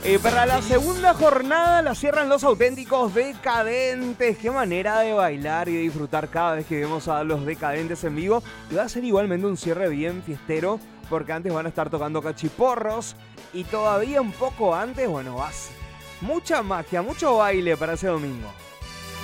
Para la segunda jornada la cierran los auténticos Decadentes. Qué manera de bailar y de disfrutar cada vez que vemos a los Decadentes en vivo. Y va a ser igualmente un cierre bien fiestero, porque antes van a estar tocando cachiporros. Y todavía un poco antes, bueno, mucha magia, mucho baile para ese domingo.